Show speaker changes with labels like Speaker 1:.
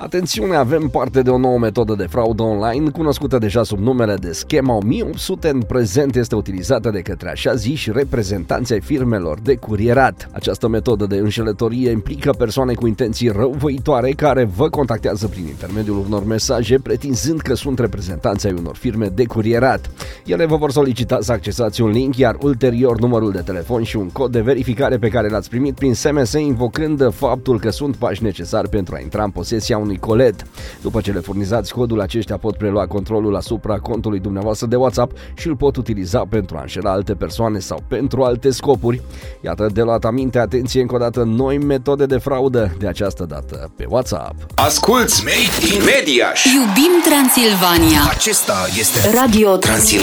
Speaker 1: Atențiune, avem parte de o nouă metodă de fraudă online, cunoscută deja sub numele de schema 1800, în prezent este utilizată de către așa ziși reprezentanți ai firmelor de curierat. Această metodă de înșelătorie implică persoane cu intenții răuvoitoare care vă contactează prin intermediul unor mesaje pretinzând că sunt reprezentanți ai unor firme de curierat. Ele vă vor solicita să accesați un link, iar ulterior numărul de telefon și un cod de verificare pe care l-ați primit prin SMS, invocând faptul că sunt pași necesari pentru a intra în posesia unui colet. După ce le furnizați codul, aceștia pot prelua controlul asupra contului dumneavoastră de WhatsApp și îl pot utiliza pentru a înșela alte persoane sau pentru alte scopuri. Iată, de luat aminte, atenție încă o dată, noi metode de fraudă, de această dată pe WhatsApp.
Speaker 2: Asculți Made in Mediaș.
Speaker 3: Iubim Transilvania.
Speaker 2: Acesta este
Speaker 3: Radio Transilvania.